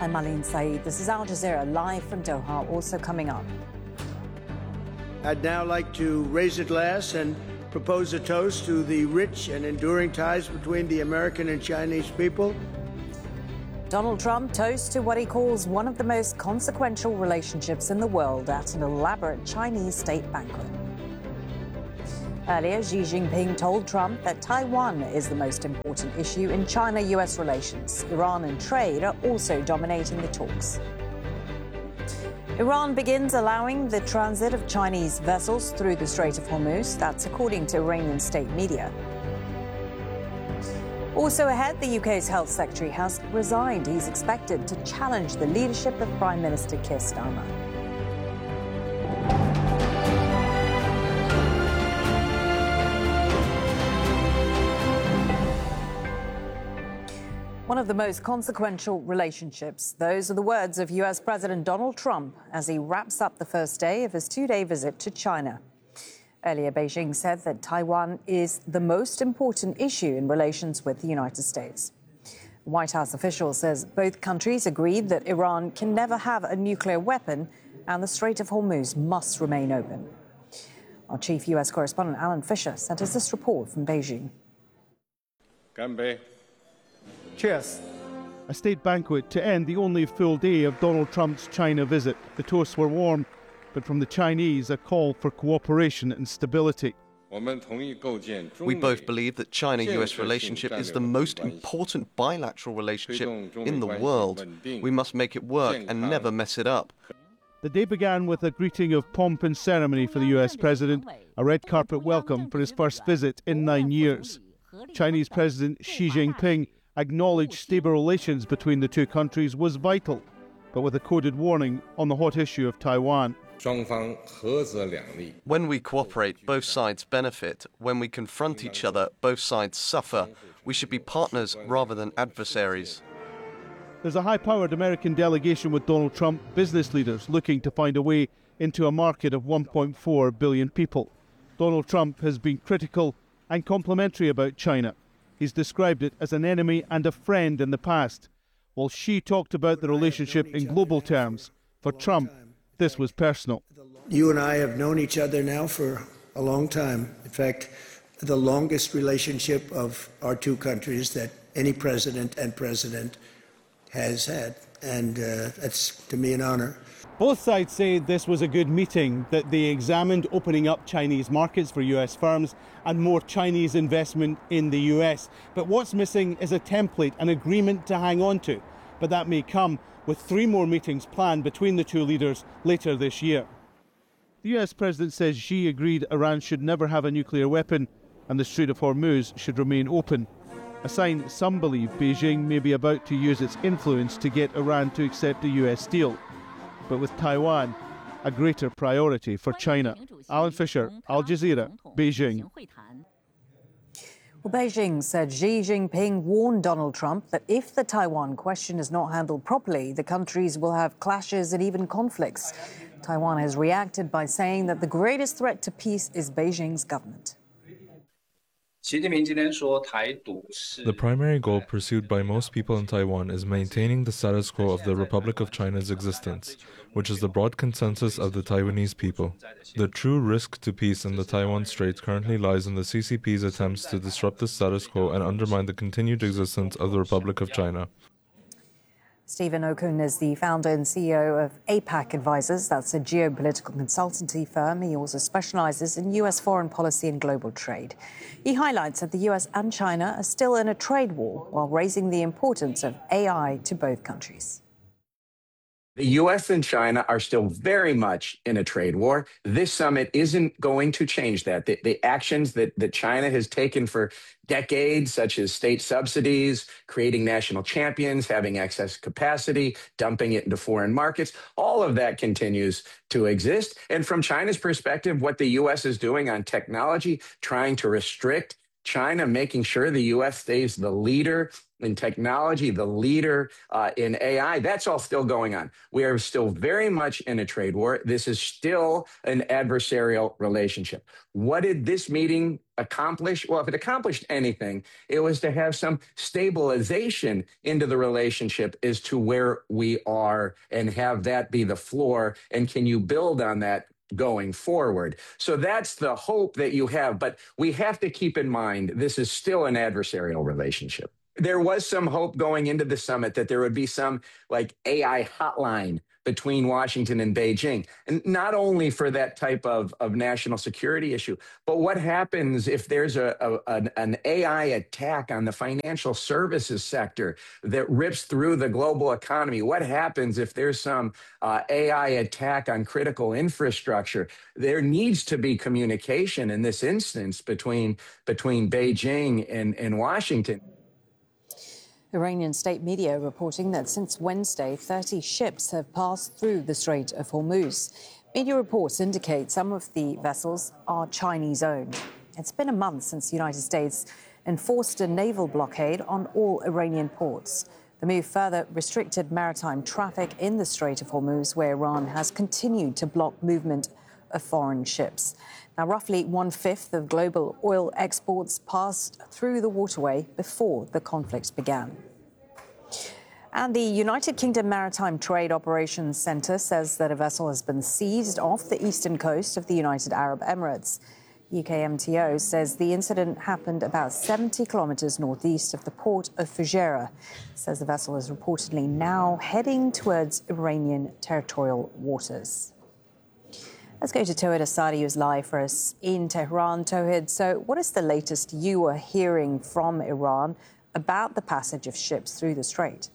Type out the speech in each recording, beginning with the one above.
I'm Aline Saeed. This is Al Jazeera, live from Doha, also coming up. I'd now like to raise a glass and propose a toast to the rich and enduring ties between the American and Chinese people. Donald Trump toasts to what he calls one of the most consequential relationships in the world at an elaborate Chinese state banquet. Earlier, Xi Jinping told Trump that Taiwan is the most important issue in China-US relations. Iran and trade are also dominating the talks. Iran begins allowing the transit of Chinese vessels through the Strait of Hormuz. That's according to Iranian state media. Also ahead, the UK's Health Secretary has resigned. He's expected to challenge the leadership of Prime Minister Keir Starmer. One of the most consequential relationships. Those are the words of US President Donald Trump as he wraps up the first day of his two-day visit to China. Earlier, Beijing said that Taiwan is the most important issue in relations with the United States. A White House official says both countries agreed that Iran can never have a nuclear weapon and the Strait of Hormuz must remain open. Our chief US correspondent, Alan Fisher, sent us this report from Beijing. Ganbei. Cheers. A state banquet to end the only full day of Donald Trump's China visit. The toasts were warm, but from the Chinese, a call for cooperation and stability. We both believe that China-US relationship is the most important bilateral relationship in the world. We must make it work and never mess it up. The day began with a greeting of pomp and ceremony for the US president, a red carpet welcome for his first visit in 9 years. Chinese President Xi Jinping acknowledged stable relations between the two countries was vital, but with a coded warning on the hot issue of Taiwan. When we cooperate, both sides benefit. When we confront each other, both sides suffer. We should be partners rather than adversaries. There's a high-powered American delegation with Donald Trump, business leaders looking to find a way into a market of 1.4 billion people. Donald Trump has been critical and complimentary about China. He's described it as an enemy and a friend in the past, while Xi talked about the relationship in global terms. For Trump, this was personal. You and I have known each other now for a long time. In fact, the longest relationship of our two countries that any president and president has had. And that's, to me, an honor. Both sides say this was a good meeting, that they examined opening up Chinese markets for US firms and more Chinese investment in the US. But what's missing is a template, an agreement to hang on to. But that may come with 3 more meetings planned between the two leaders later this year. The US president says Xi agreed Iran should never have a nuclear weapon and the Strait of Hormuz should remain open. A sign some believe Beijing may be about to use its influence to get Iran to accept a US deal. But with Taiwan, a greater priority for China. Alan Fisher, Al Jazeera, Beijing. Well, Beijing said Xi Jinping warned Donald Trump that if the Taiwan question is not handled properly, the countries will have clashes and even conflicts. Taiwan has reacted by saying that the greatest threat to peace is Beijing's government. The primary goal pursued by most people in Taiwan is maintaining the status quo of the Republic of China's existence, which is the broad consensus of the Taiwanese people. The true risk to peace in the Taiwan Strait currently lies in the CCP's attempts to disrupt the status quo and undermine the continued existence of the Republic of China. Stephen Okun is the founder and CEO of APAC Advisors. That's a geopolitical consultancy firm. He also specializes in U.S. foreign policy and global trade. He highlights that the U.S. and China are still in a trade war while raising the importance of AI to both countries. The U.S. and China are still very much in a trade war. This summit isn't going to change that. The actions that China has taken for decades, such as state subsidies, creating national champions, having excess capacity, dumping it into foreign markets, all of that continues to exist. And from China's perspective, what the U.S. is doing on technology, trying to restrict China, making sure the U.S. stays the leader in technology, the leader in AI, that's all still going on. We are still very much in a trade war. This is still an adversarial relationship. What did this meeting accomplish? Well, if it accomplished anything, it was to have some stabilization into the relationship as to where we are and have that be the floor. And can you build on that going forward? So that's the hope that you have. But we have to keep in mind, this is still an adversarial relationship. There was some hope going into the summit that there would be some like AI hotline between Washington and Beijing, and not only for that type of national security issue, but what happens if there's an AI attack on the financial services sector that rips through the global economy? What happens if there's some AI attack on critical infrastructure? There needs to be communication in this instance between Beijing and Washington. Iranian state media reporting that since Wednesday, 30 ships have passed through the Strait of Hormuz. Media reports indicate some of the vessels are Chinese-owned. It's been a month since the United States enforced a naval blockade on all Iranian ports. The move further restricted maritime traffic in the Strait of Hormuz, where Iran has continued to block movement of foreign ships. Now, roughly 1/5 of global oil exports passed through the waterway before the conflict began. And the United Kingdom Maritime Trade Operations Centre says that a vessel has been seized off the eastern coast of the United Arab Emirates. UKMTO says the incident happened about 70 kilometres northeast of the port of Fujairah. It says the vessel is reportedly now heading towards Iranian territorial waters. Let's go to Towhid Asadi, who's live for us in Tehran. Towhid, so what is the latest you are hearing from Iran about the passage of ships through the strait?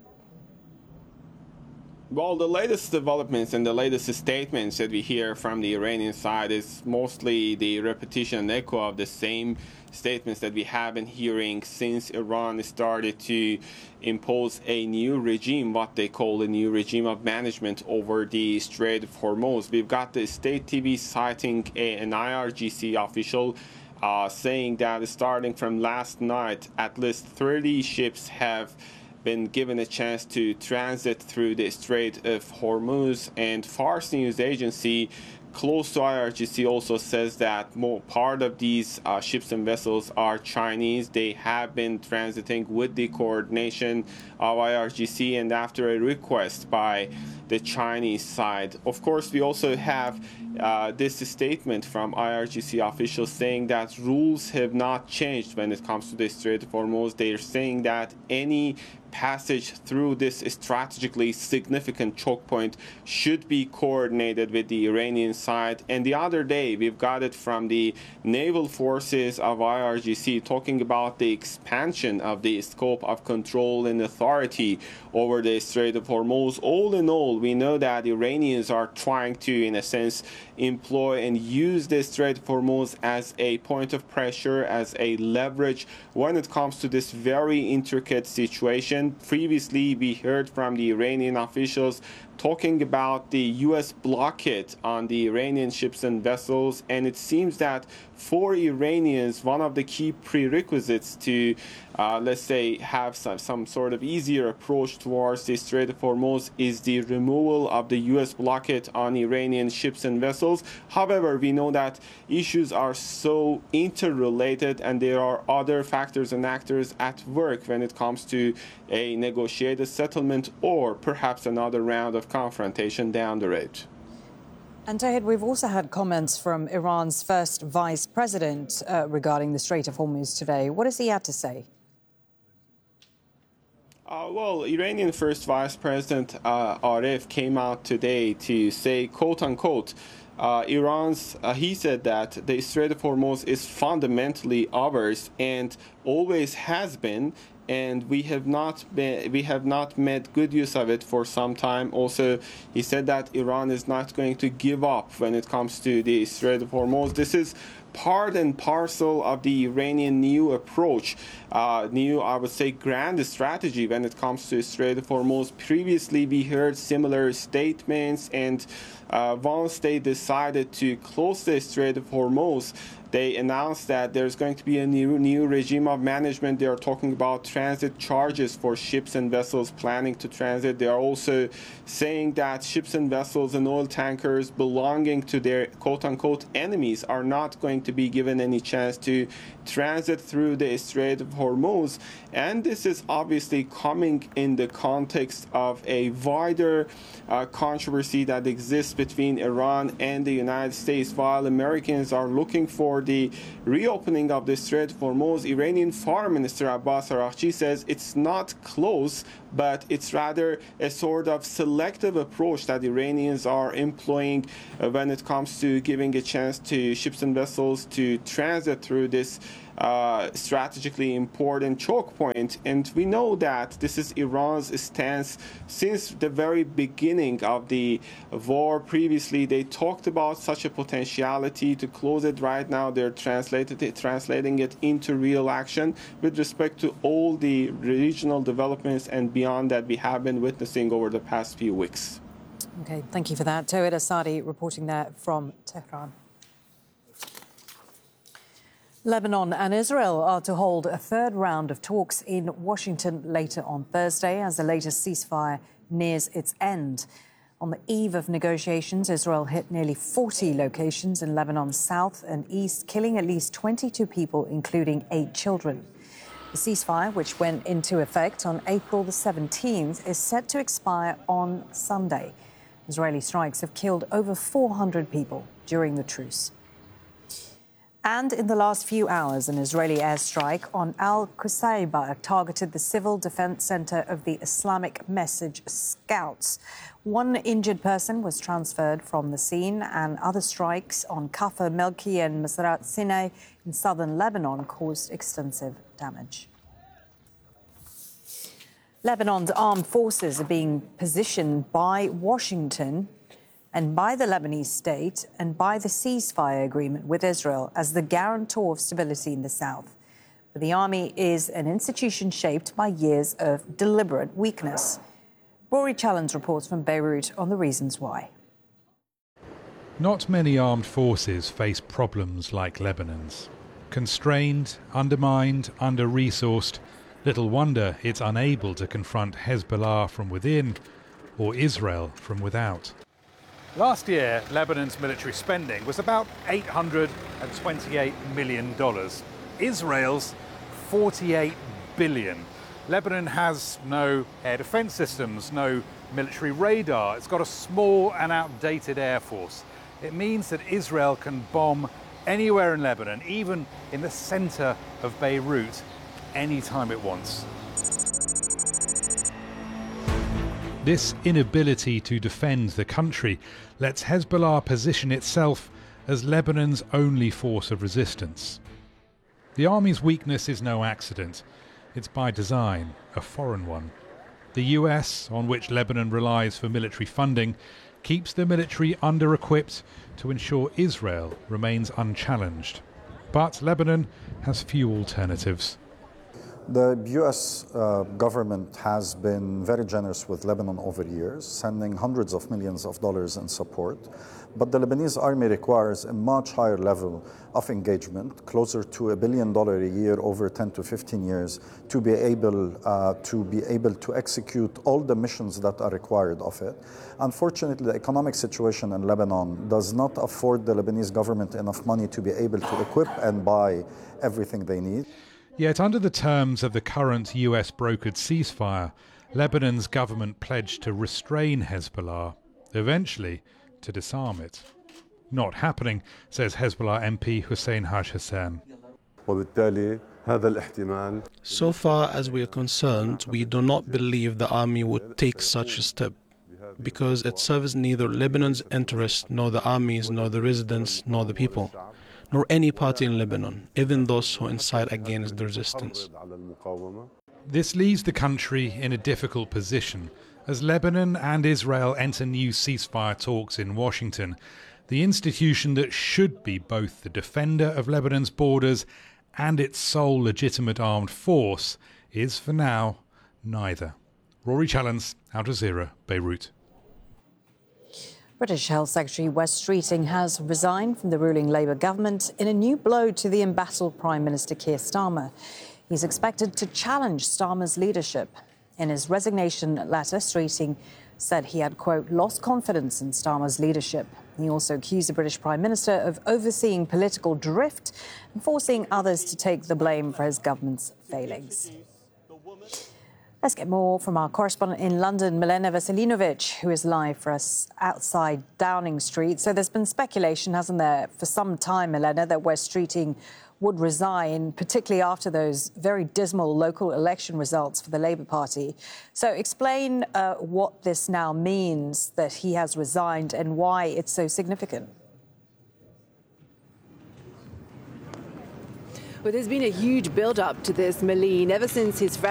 Well, the latest developments and the latest statements that we hear from the Iranian side is mostly the repetition and echo of the same statements that we have been hearing since Iran started to impose a new regime, what they call a new regime of management over the Strait of Hormuz. We've got the state TV citing an IRGC official saying that starting from last night, at least 30 ships have been given a chance to transit through the Strait of Hormuz, and Fars News Agency close to IRGC also says that part of these ships and vessels are Chinese. They have been transiting with the coordination of IRGC and after a request by the Chinese side. Of course, we also have this statement from IRGC officials saying that rules have not changed when it comes to the Strait of Hormuz. They are saying that any passage through this strategically significant choke point should be coordinated with the Iranian side. And the other day, we've got it from the naval forces of IRGC talking about the expansion of the scope of control and authority over the Strait of Hormuz. All in all, we know that Iranians are trying to, in a sense, employ and use the Strait of Hormuz as a point of pressure, as a leverage when it comes to this very intricate situation. Previously, we heard from the Iranian officials talking about the U.S. blockade on the Iranian ships and vessels, and it seems that for Iranians, one of the key prerequisites to, let's say, have some sort of easier approach towards the Strait of Hormuz is the removal of the U.S. blockade on Iranian ships and vessels. However, we know that issues are so interrelated and there are other factors and actors at work when it comes to a negotiated settlement or perhaps another round of confrontation down the road. And Towhid, we've also had comments from Iran's first vice president regarding the Strait of Hormuz today. What has he had to say? Well, Iranian first vice president Arif came out today to say, quote unquote, he said that the Strait of Hormuz is fundamentally ours and always has been, and we have not made good use of it for some time. Also, he said that Iran is not going to give up when it comes to the Strait of Hormuz. This is part and parcel of the Iranian new approach, I would say, grand strategy when it comes to Strait of Hormuz. Previously, we heard similar statements, and once they decided to close the Strait of Hormuz, They announced that there's going to be a new regime of management. They are talking about transit charges for ships and vessels planning to transit. They are also saying that ships and vessels and oil tankers belonging to their quote-unquote enemies are not going to be given any chance to transit through the Strait of Hormuz. And this is obviously coming in the context of a wider controversy that exists between Iran and the United States. While Americans are looking for the reopening of the Strait of Hormuz, Iranian Foreign Minister Abbas Araghchi says it's not close, but it's rather a sort of selective approach that Iranians are employing when it comes to giving a chance to ships and vessels to transit through this strategically important choke point. And we know that this is Iran's stance since the very beginning of the war. Previously, they talked about such a potentiality to close it. Right now, they're translating it into real action with respect to all the regional developments and beyond that we have been witnessing over the past few weeks. Okay, thank you for that. Tawhid Asadi reporting there from Tehran. Lebanon and Israel are to hold a third round of talks in Washington later on Thursday as the latest ceasefire nears its end. On the eve of negotiations, Israel hit nearly 40 locations in Lebanon's south and east, killing at least 22 people, including 8 children. The ceasefire, which went into effect on April the 17th, is set to expire on Sunday. Israeli strikes have killed over 400 people during the truce. And in the last few hours, an Israeli airstrike on Al-Qusayba targeted the Civil Defense Center of the Islamic Message Scouts. One injured person was transferred from the scene, and other strikes on Kafr Melki and Masrat Sinai in southern Lebanon caused extensive damage. Lebanon's armed forces are being positioned by Washington and by the Lebanese state and by the ceasefire agreement with Israel as the guarantor of stability in the south. But the army is an institution shaped by years of deliberate weakness. Rory Challens reports from Beirut on the reasons why. Not many armed forces face problems like Lebanon's. Constrained, undermined, under-resourced, little wonder it's unable to confront Hezbollah from within or Israel from without. Last year, Lebanon's military spending was about $828 million. Israel's $48 billion. Lebanon has no air defense systems, no military radar. It's got a small and outdated air force. It means that Israel can bomb anywhere in Lebanon, even in the center of Beirut, anytime it wants. This inability to defend the country lets Hezbollah position itself as Lebanon's only force of resistance. The army's weakness is no accident. It's by design, a foreign one. The US, on which Lebanon relies for military funding, keeps the military under-equipped to ensure Israel remains unchallenged. But Lebanon has few alternatives. The U.S. government has been very generous with Lebanon over years, sending hundreds of millions of dollars in support. But the Lebanese army requires a much higher level of engagement, closer to $1 billion a year over 10 to 15 years, to be able to execute all the missions that are required of it. Unfortunately, the economic situation in Lebanon does not afford the Lebanese government enough money to be able to equip and buy everything they need. Yet under the terms of the current US-brokered ceasefire, Lebanon's government pledged to restrain Hezbollah, eventually to disarm it. Not happening, says Hezbollah MP Hussein Haj Hassan. So far as we are concerned, we do not believe the army would take such a step, because it serves neither Lebanon's interests, nor the army's, nor the residents, nor the people, nor any party in Lebanon, even those who incite against the resistance. This leaves the country in a difficult position. As Lebanon and Israel enter new ceasefire talks in Washington, the institution that should be both the defender of Lebanon's borders and its sole legitimate armed force is, for now, neither. Rory Challens, Al Jazeera, Beirut. British Health Secretary Wes Streeting has resigned from the ruling Labour government in a new blow to the embattled Prime Minister Keir Starmer. He's expected to challenge Starmer's leadership. In his resignation letter, Streeting said he had, quote, lost confidence in Starmer's leadership. He also accused the British Prime Minister of overseeing political drift and forcing others to take the blame for his government's failings. Let's get more from our correspondent in London, Milena Veselinovic, who is live for us outside Downing Street. So there's been speculation, hasn't there, for some time, Milena, that Wes Streeting would resign, particularly after those very dismal local election results for the Labour Party. So explain what this now means that he has resigned and why it's so significant. Well, there's been a huge build-up to this, Malene, ever since his